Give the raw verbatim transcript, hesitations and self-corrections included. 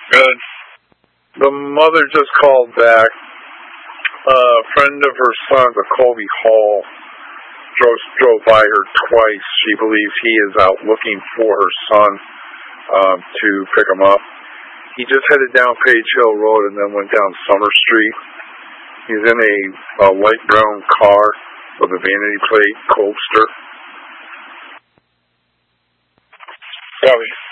Good. The mother just called back. A friend of her son's, a Colby Hall, drove, drove by her twice. She believes he is out looking for her son um, to pick him up. He just headed down Page Hill Road and then went down Summer Street. He's in a, a light brown car with a vanity plate, Colster. Copy.